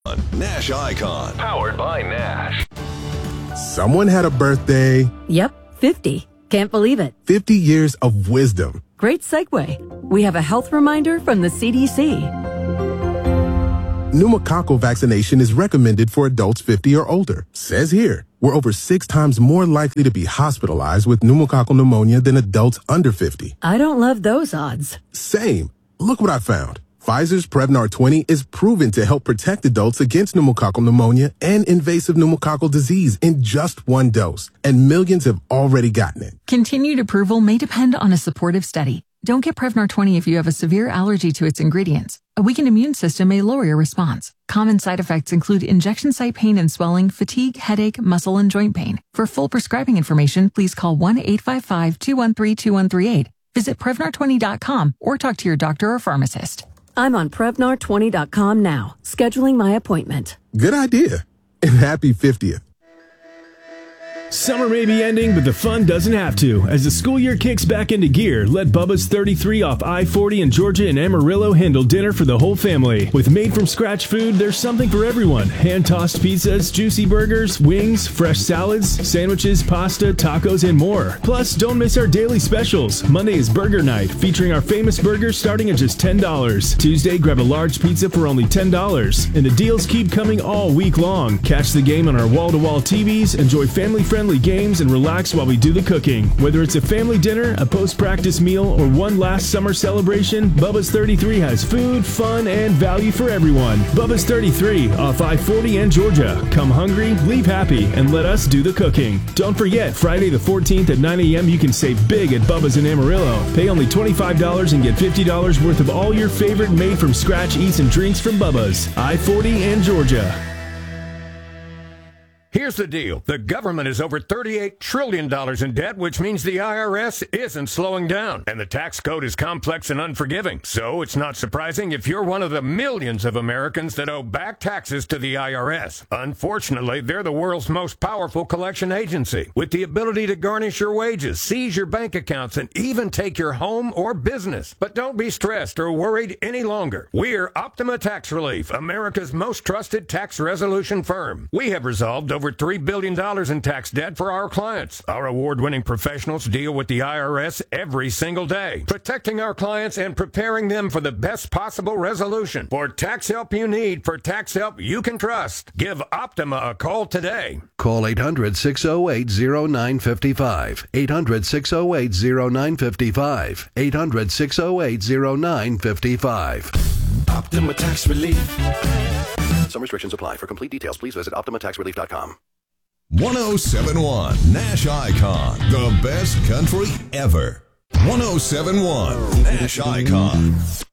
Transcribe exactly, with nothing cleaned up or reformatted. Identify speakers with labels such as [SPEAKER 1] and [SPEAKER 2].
[SPEAKER 1] Nash Icon. Powered by Nash.
[SPEAKER 2] Someone had a birthday.
[SPEAKER 3] Yep, fifty. Can't believe it.
[SPEAKER 2] fifty years of wisdom.
[SPEAKER 3] Great segue. We have a health reminder from the C D C.
[SPEAKER 2] Pneumococcal vaccination is recommended for adults fifty or older. Says here, we're over six times more likely to be hospitalized with pneumococcal pneumonia than adults under fifty.
[SPEAKER 3] I don't love those odds.
[SPEAKER 2] Same. Look what I found. Pfizer's Prevnar twenty is proven to help protect adults against pneumococcal pneumonia and invasive pneumococcal disease in just one dose, and millions have already gotten it.
[SPEAKER 4] Continued approval may depend on a supportive study. Don't get Prevnar twenty if you have a severe allergy to its ingredients. A weakened immune system may lower your response. Common side effects include injection site pain and swelling, fatigue, headache, muscle, and joint pain. For full prescribing information, please call one eight five five, two one three, two one three eight. Visit Prevnar twenty dot com or talk to your doctor or pharmacist.
[SPEAKER 3] I'm on Prevnar twenty dot com now, scheduling my appointment.
[SPEAKER 2] Good idea. And happy fiftieth.
[SPEAKER 5] Summer may be ending, but the fun doesn't have to. As the school year kicks back into gear, let Bubba's thirty-three off I forty in Georgia and Amarillo handle dinner for the whole family. With made-from-scratch food, there's something for everyone. Hand-tossed pizzas, juicy burgers, wings, fresh salads, sandwiches, pasta, tacos, and more. Plus, don't miss our daily specials. Monday is Burger Night, featuring our famous burgers starting at just ten dollars. Tuesday, grab a large pizza for only ten dollars. And the deals keep coming all week long. Catch the game on our wall-to-wall T Vs, enjoy family-friendly games, and relax while we do the cooking. Whether it's a family dinner, a post-practice meal, or one last summer celebration, Bubba's thirty-three has food, fun, and value for everyone. Bubba's thirty-three off I forty and Georgia. Come hungry, leave happy, and let us do the cooking. Don't forget, Friday the fourteenth at nine a.m. you can save big at Bubba's in Amarillo. Pay only twenty-five dollars and get fifty dollars worth of all your favorite made-from-scratch eats and drinks from Bubba's. I forty and Georgia.
[SPEAKER 6] Here's the deal. The government is over thirty-eight trillion dollars in debt, which means the I R S isn't slowing down. And the tax code is complex and unforgiving. So it's not surprising if you're one of the millions of Americans that owe back taxes to the I R S. Unfortunately, they're the world's most powerful collection agency, with the ability to garnish your wages, seize your bank accounts, and even take your home or business. But don't be stressed or worried any longer. We're Optima Tax Relief, America's most trusted tax resolution firm. We have resolved over three billion dollars in tax debt for our clients. Our award-winning professionals deal with the I R S every single day, protecting our clients and preparing them for the best possible resolution. For tax help you need, for tax help you can trust, give Optima a call today.
[SPEAKER 7] Call eight hundred, six oh eight, oh nine five five. eight hundred, six oh eight, oh nine five five. eight hundred, six oh eight, oh nine five five.
[SPEAKER 1] Optima Tax Relief.
[SPEAKER 7] Some restrictions apply. For complete details, please visit optima tax relief dot com.
[SPEAKER 1] one oh seven point one Nash Icon. The best country ever. one oh seven point one Nash Icon.